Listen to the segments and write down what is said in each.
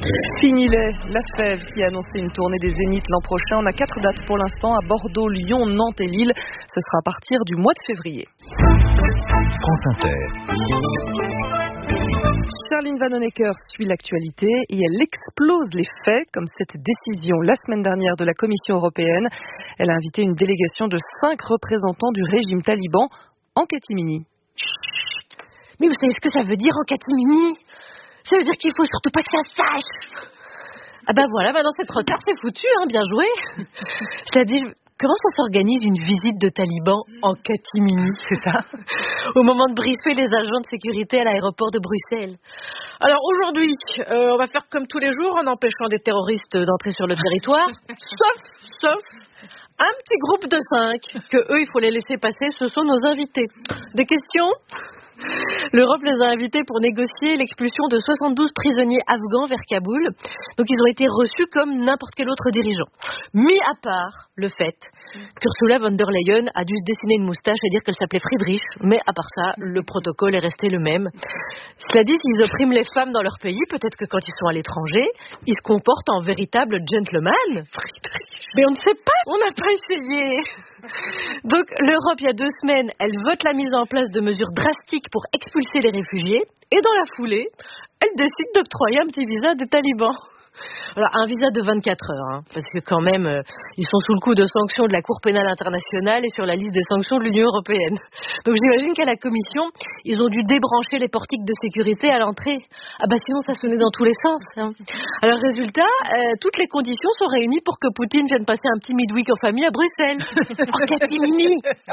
Fini la Fève qui a annoncé une tournée des Zéniths l'an prochain. On a 4 dates pour l'instant à Bordeaux, Lyon, Nantes et Lille. Ce sera à partir du mois de février. France Inter. Charline Vanhoenacker suit l'actualité et elle explose les faits, comme cette décision la semaine dernière de la Commission européenne. Elle a invité une délégation de 5 représentants du régime taliban en catimini. Mais vous savez ce que ça veut dire en catimini ? Ça veut dire qu'il faut surtout pas que ça sache. Ah ben voilà, dans cette retard, c'est foutu, bien joué. Je l'ai dit, comment ça s'organise une visite de talibans en catimini, c'est ça ? Au moment de briefer les agents de sécurité à l'aéroport de Bruxelles. Alors aujourd'hui, on va faire comme tous les jours en empêchant des terroristes d'entrer sur le territoire, sauf un petit groupe de 5, que eux, il faut les laisser passer, ce sont nos invités. Des questions ? L'Europe les a invités pour négocier l'expulsion de 72 prisonniers afghans vers Kaboul. Donc ils ont été reçus comme n'importe quel autre dirigeant. Mis à part le fait qu'Ursula von der Leyen a dû se dessiner une moustache et dire qu'elle s'appelait Friedrich. Mais à part ça, le protocole est resté le même. Cela dit, s'ils oppriment les femmes dans leur pays, peut-être que quand ils sont à l'étranger, ils se comportent en véritables gentlemen. Mais on ne sait pas, on n'a pas essayé. Donc l'Europe, il y a 2 semaines, elle vote la mise en place de mesures drastiques pour expulser les réfugiés, et dans la foulée, elle décide d'octroyer un petit visa des talibans. Alors, un visa de 24 heures, parce que quand même, ils sont sous le coup de sanctions de la Cour pénale internationale et sur la liste des sanctions de l'Union européenne. Donc j'imagine qu'à la Commission, ils ont dû débrancher les portiques de sécurité à l'entrée. Sinon ça sonnait dans tous les sens. Alors résultat, toutes les conditions sont réunies pour que Poutine vienne passer un petit midweek en famille à Bruxelles. En catimini.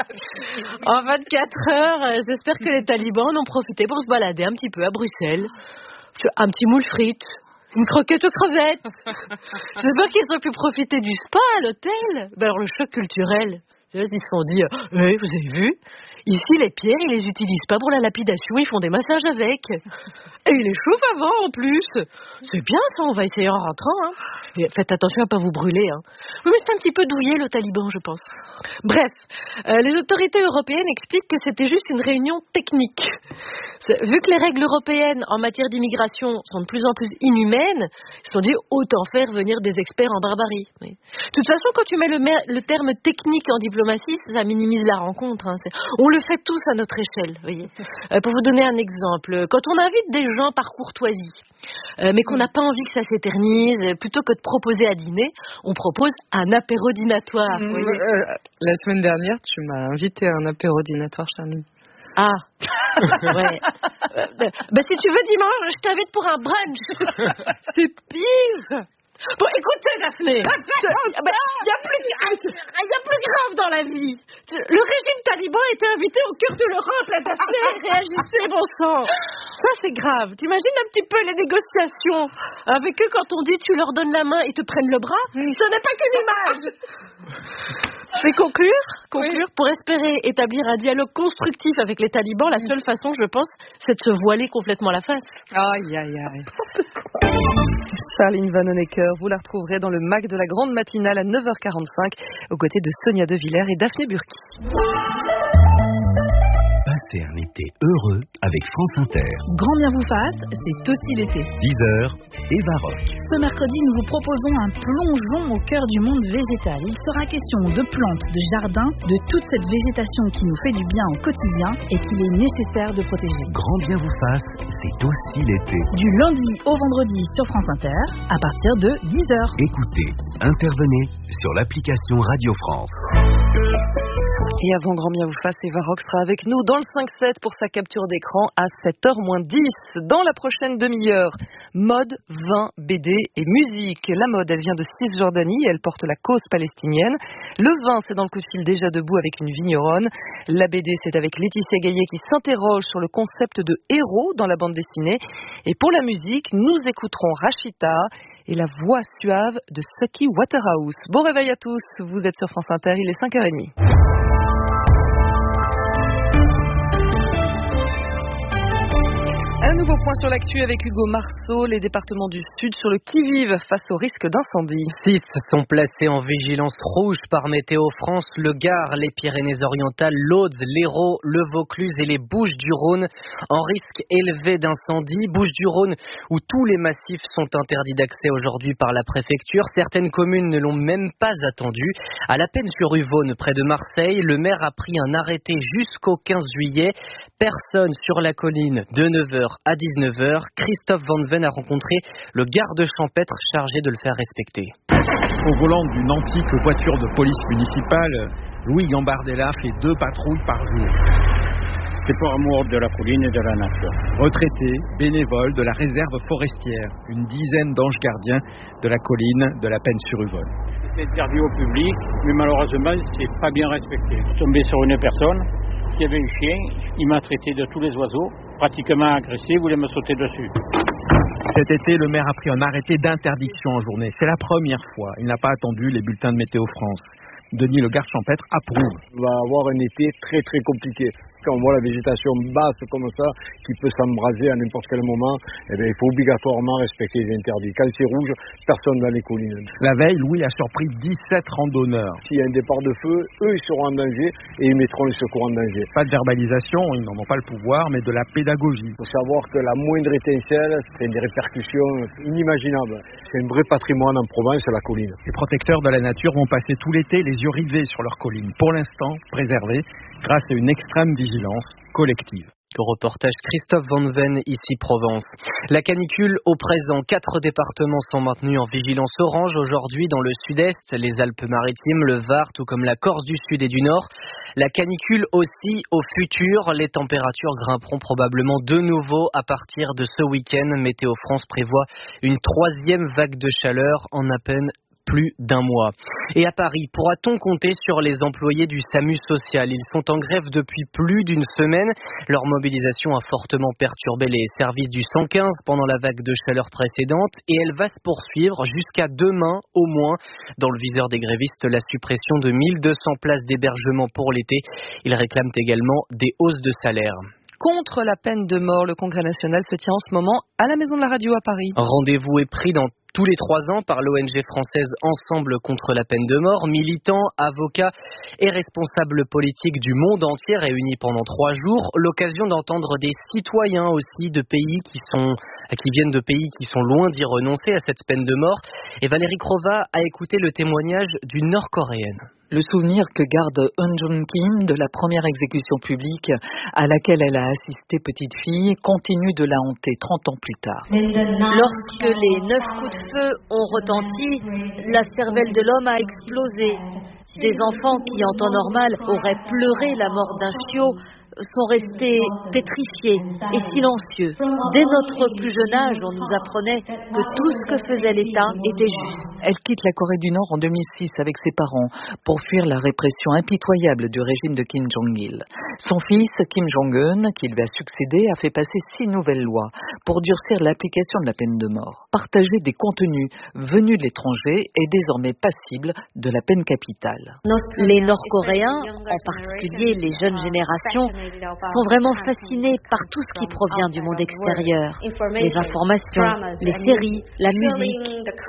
En 24 heures, j'espère que les talibans en ont profité pour se balader un petit peu à Bruxelles. Un petit moule frites. Une croquette aux crevettes. J'espère qu'ils ont pu profiter du spa à l'hôtel. Alors le choc culturel. Ils se sont dit, vous avez vu ? Ici, les pierres, ils les utilisent pas pour la lapidation, ils font des massages avec. Et ils les chauffent avant, en plus. C'est bien, ça, on va essayer en rentrant. Et faites attention à pas vous brûler. Oui, mais c'est un petit peu douillé, le taliban, je pense. Bref, les autorités européennes expliquent que c'était juste une réunion technique. Vu que les règles européennes en matière d'immigration sont de plus en plus inhumaines, ils se sont dit, autant faire venir des experts en barbarie. Mais, de toute façon, quand tu mets le terme technique en diplomatie, ça minimise la rencontre. On le fait tous à notre échelle, voyez. Pour vous donner un exemple, quand on invite des gens par courtoisie, mais qu'on n'a pas envie que ça s'éternise, plutôt que de proposer à dîner, on propose un apéro dînatoire. La semaine dernière, tu m'as invité à un apéro dînatoire, Charline. Ah, ouais. Si tu veux dimanche, je t'invite pour un brunch. C'est pire. Bon, écoutez, Daphné, il y a plus grave dans la vie. Le régime taliban a été invité au cœur de l'Europe, la Daphné, réagissez, bon sang. Ça, c'est grave. T'imagines un petit peu les négociations avec eux quand on dit tu leur donnes la main, ils te prennent le bras. Ce n'est pas qu'une image. Je vais conclure. Pour espérer établir un dialogue constructif avec les talibans, la seule façon, je pense, c'est de se voiler complètement la face. Aïe, aïe, aïe. Charline Vanhoenacker, vous la retrouverez dans le MAC de la grande matinale à 9h45 aux côtés de Sonia De Villers et Daphné Burki. Passez un été heureux avec France Inter. Grand bien vous fasse, c'est aussi l'été. 10h, Eva Rock. Ce mercredi, nous vous proposons un plongeon au cœur du monde végétal. Il sera question de plantes, de jardins, de toute cette végétation qui nous fait du bien au quotidien et qu'il est nécessaire de protéger. Grand bien vous fasse, c'est aussi l'été. Du lundi au vendredi sur France Inter, à partir de 10h. Écoutez, intervenez sur l'application Radio France. Et avant Grand bien vous fasse, Eva Rock sera avec nous dans le 5-7 pour sa capture d'écran à 7h-10. Dans la prochaine demi-heure, mode, vin, BD et musique. La mode, elle vient de Cisjordanie et elle porte la cause palestinienne. Le vin, c'est dans le coup de fil déjà debout avec une vigneronne. La BD, c'est avec Laetitia Gaillet qui s'interroge sur le concept de héros dans la bande dessinée. Et pour la musique, nous écouterons Rachita et la voix suave de Saki Waterhouse. Bon réveil à tous, vous êtes sur France Inter, il est 5h30. Un nouveau point sur l'actu avec Hugo Marceau. Les départements du Sud sur le qui-vive face au risque d'incendie. 6 sont placés en vigilance rouge par Météo France. Le Gard, les Pyrénées-Orientales, l'Aude, l'Hérault, le Vaucluse et les Bouches-du-Rhône en risque élevé d'incendie. Bouches-du-Rhône où tous les massifs sont interdits d'accès aujourd'hui par la préfecture. Certaines communes ne l'ont même pas attendu. À La Penne-sur-Yvonne, près de Marseille, le maire a pris un arrêté jusqu'au 15 juillet. Personne sur la colline de 9h à 19h. Christophe Van Ven a rencontré le garde champêtre chargé de le faire respecter. Au volant d'une antique voiture de police municipale, Louis Gambardella fait 2 patrouilles par jour. C'est pour amour de la colline et de la nature. Retraité, bénévole de la réserve forestière, une dizaine d'anges gardiens de la colline de La Penne-sur-Yvonne. C'est interdit au public, mais malheureusement, c'est pas bien respecté. Je suis tombé sur une personne qui avait un chien, il m'a traité de tous les oiseaux, pratiquement agressé, il voulait me sauter dessus. Cet été, le maire a pris un arrêté d'interdiction en journée. C'est la première fois. Il n'a pas attendu les bulletins de Météo France. Denis le garde champêtre approuve. On va avoir un été très très compliqué. Quand on voit la végétation basse comme ça, qui peut s'embraser à n'importe quel moment, eh bien, il faut obligatoirement respecter les interdits. Quand c'est rouge, personne dans les collines. La veille, Louis a surpris 17 randonneurs. S'il y a un départ de feu, eux ils seront en danger et ils mettront les secours en danger. Pas de verbalisation, ils n'en ont pas le pouvoir, mais de la pédagogie. Il faut savoir que la moindre étincelle, c'est des répercussions inimaginables. C'est un vrai patrimoine en Provence, la colline. Les protecteurs de la nature vont passer tout l'été les yeux rivés sur leur colline. Pour l'instant, préservés grâce à une extrême vigilance collective. Reportage Christophe Van Ven, ici Provence. La canicule au présent, 4 départements sont maintenus en vigilance orange aujourd'hui dans le sud-est, les Alpes-Maritimes, le Var, tout comme la Corse du Sud et du Nord. La canicule aussi au futur, les températures grimperont probablement de nouveau à partir de ce week-end. Météo France prévoit une 3e vague de chaleur en à peine plus d'un mois. Et à Paris, pourra-t-on compter sur les employés du SAMU social? Ils sont en grève depuis plus d'une semaine. Leur mobilisation a fortement perturbé les services du 115 pendant la vague de chaleur précédente et elle va se poursuivre jusqu'à demain au moins. Dans le viseur des grévistes, la suppression de 1200 places d'hébergement pour l'été. Ils réclament également des hausses de salaire. Contre la peine de mort, le Congrès national se tient en ce moment à la Maison de la Radio à Paris. Rendez-vous est pris dans tous les 3 ans par l'ONG française Ensemble contre la peine de mort. Militants, avocats et responsables politiques du monde entier réunis pendant 3 jours. L'occasion d'entendre des citoyens aussi de pays qui viennent de pays qui sont loin d'y renoncer à cette peine de mort. Et Valérie Crova a écouté le témoignage d'une Nord-Coréenne. Le souvenir que garde Eun Jung-kim de la première exécution publique à laquelle elle a assisté petite fille continue de la hanter 30 ans plus tard. Lorsque les 9 coups de feu ont retenti, la cervelle de l'homme a explosé. Des enfants qui, en temps normal, auraient pleuré la mort d'un chiot, sont restés pétrifiés et silencieux. Dès notre plus jeune âge, on nous apprenait que tout ce que faisait l'État était juste. Elle quitte la Corée du Nord en 2006 avec ses parents pour fuir la répression impitoyable du régime de Kim Jong-il. Son fils, Kim Jong-un, qui lui a succédé, a fait passer 6 nouvelles lois pour durcir l'application de la peine de mort. Partager des contenus venus de l'étranger est désormais passible de la peine capitale. Les Nord-Coréens, en particulier les jeunes générations, sont vraiment fascinés par tout ce qui provient du monde extérieur. Les informations, les séries, la musique.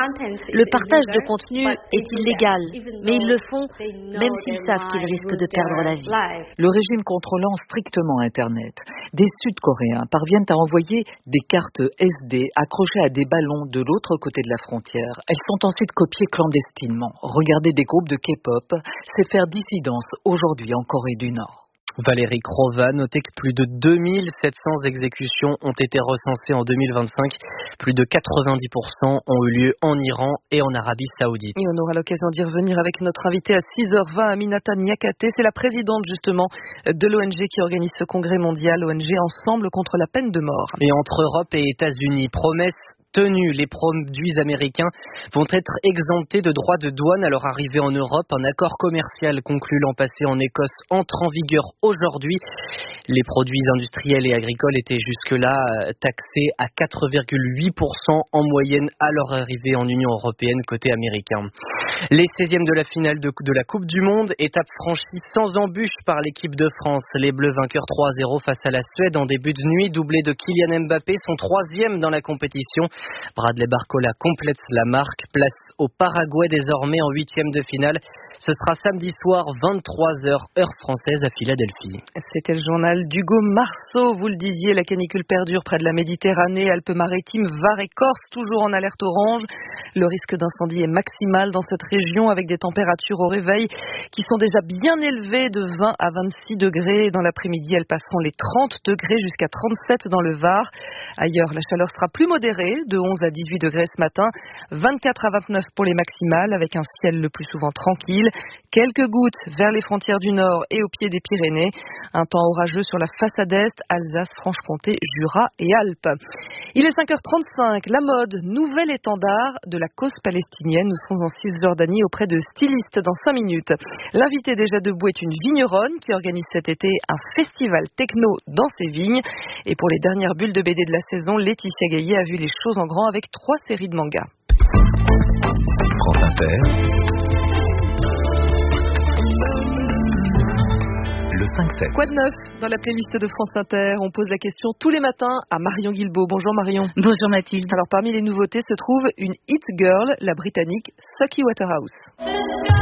Le partage de contenu est illégal, mais ils le font même s'ils savent qu'ils risquent de perdre la vie. Le régime contrôlant strictement Internet, des Sud-Coréens parviennent à envoyer des cartes SD accrochées à des ballons de l'autre côté de la frontière. Elles sont ensuite copiées clandestinement. Regarder des groupes de K-pop, c'est faire dissidence aujourd'hui en Corée du Nord. Valérie Crova, notez que plus de 2700 exécutions ont été recensées en 2025. Plus de 90% ont eu lieu en Iran et en Arabie Saoudite. Et on aura l'occasion d'y revenir avec notre invitée à 6h20, Aminata Niakate. C'est la présidente justement de l'ONG qui organise ce congrès mondial, l'ONG Ensemble contre la peine de mort. Et entre Europe et États-Unis, promesse tenue, les produits américains vont être exemptés de droits de douane à leur arrivée en Europe. Un accord commercial conclu l'an passé en Écosse entre en vigueur aujourd'hui. Les produits industriels et agricoles étaient jusque-là taxés à 4,8% en moyenne à leur arrivée en Union européenne côté américain. Les 16e de la finale de la Coupe du Monde, étape franchie sans embûche par l'équipe de France. Les Bleus vainqueurs 3-0 face à la Suède en début de nuit, doublé de Kylian Mbappé, son 3e dans la compétition. Bradley Barcola complète la marque, place au Paraguay désormais en 8e de finale. Ce sera samedi soir, 23h, heure française à Philadelphie. C'était le journal d'Hugo Marceau. Vous le disiez, la canicule perdure près de la Méditerranée, Alpes-Maritimes, Var et Corse, toujours en alerte orange. Le risque d'incendie est maximal dans cette région avec des températures au réveil qui sont déjà bien élevées de 20 à 26 degrés. Dans l'après-midi, elles passeront les 30 degrés jusqu'à 37 dans le Var. Ailleurs, la chaleur sera plus modérée, de 11 à 18 degrés ce matin, 24 à 29 pour les maximales avec un ciel le plus souvent tranquille. Quelques gouttes vers les frontières du Nord et au pied des Pyrénées. Un temps orageux sur la façade Est, Alsace, Franche-Comté, Jura et Alpes. Il est 5h35. La mode, nouvel étendard de la cause palestinienne. Nous serons en Cisjordanie auprès de stylistes dans 5 minutes. L'invité déjà debout est une vigneronne qui organise cet été un festival techno dans ses vignes. Et pour les dernières bulles de BD de la saison, Laetitia Gaillet a vu les choses en grand avec 3 séries de mangas. France Inter. Le 5-7. Quoi de neuf dans la playlist de France Inter? On pose la question tous les matins à Marion Guilbault. Bonjour Marion. Bonjour Mathilde. Alors parmi les nouveautés se trouve une hit girl, la britannique Suki Waterhouse.